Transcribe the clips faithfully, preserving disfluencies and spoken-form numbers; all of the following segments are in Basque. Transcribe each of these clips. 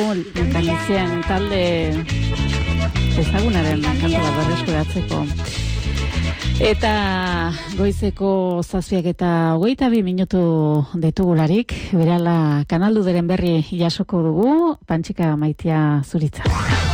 Mekanizien talde ezagunaren kantu bat berreskuratzeko. Eta goizeko zazpiak eta hogeita bi minutu ditugularik, berala Kanalduderen berri jasoko dugu, Pantxika Maitia Zuritza.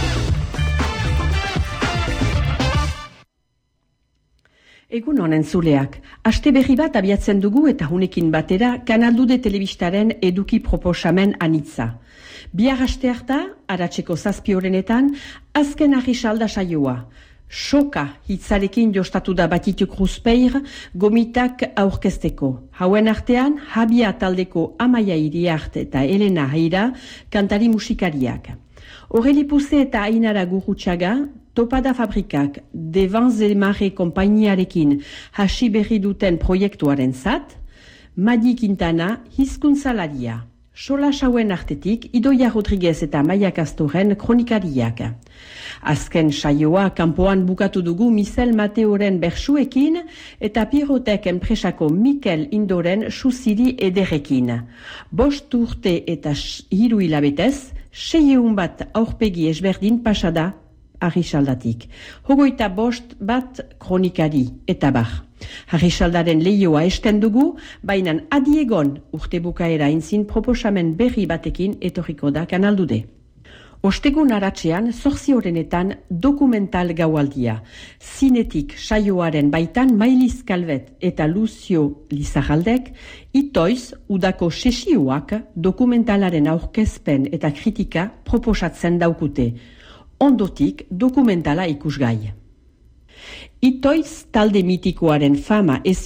Egun honen zuleak, aste berri bat abiatzen dugu eta hunekin batera Kanaldude telebistaren eduki proposamen anitza. Bihar aste harta, aratseko zazpi horrenetan, azken argisalda saioa. Soka hitzarekin jostatu da Batituk Ruspeir gomitak aurkezteko. Hauen artean, Habia taldeko Amaia Iriart eta Elena Haira kantari musikariak. Aureli Puze eta Ainara Gurutxaga, Topada Fabrikak Devans Mare konpainiarekin hasi berri duten proiektuaren zat, Madi Quintana hizkuntzalaria. Sola sauen artetik, Idoia Rodriguez eta Maia Castoren kronikariak. Azken saioa kanpoan bukatu dugu Michel Mateoren bersuekin eta Pirotek enpresako Mikel Indoren susiri ederekin. Bost urte eta hiru hilabetez, seieun bat aurpegi ezberdin pasada Harrisaldatik. Hogoita bost bat kronikari eta bar. Harrisaldaren lehioa esten dugu, baina adiegon urte bukaera inzin proposamen berri batekin etorriko da Kanaldude. Ostegun aratzean, zortzi horrenetan dokumental gaualdia. Zinetik saioaren baitan Mailiz Calvet eta Lucio Lizarraldek, itoiz udako sesioak dokumentalaren aurkezpen eta kritika proposatzen daukute. Ondotik dokumentala ikusgai. Itoiz talde mitikoaren fama ez